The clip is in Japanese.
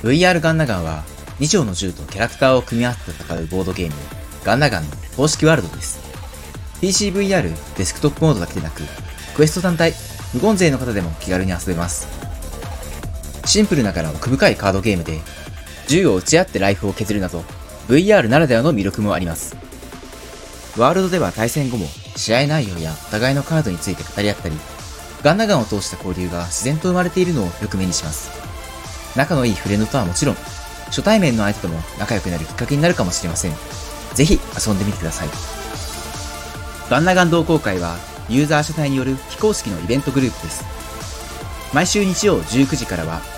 VR ガンナガンは2丁の銃とキャラクターを組み合わせて戦うボードゲームガンナガンの公式ワールドです。PCVR デスクトップモードだけでなく、クエスト単体、無言勢の方でも気軽に遊べます。シンプルながら奥深いカードゲームで、銃を撃ち合ってライフを削るなど、VR ならではの魅力もあります。ワールドでは対戦後も試合内容やお互いのカードについて語り合ったり、ガンナガンを通した交流が自然と生まれているのをよく目にします。仲のいいフレンドとはもちろん、初対面の相手とも仲良くなるきっかけになるかもしれません。ぜひ遊んでみてください。ガンナガン同好会はユーザー主催による非公式のイベントグループです。毎週日曜19時からは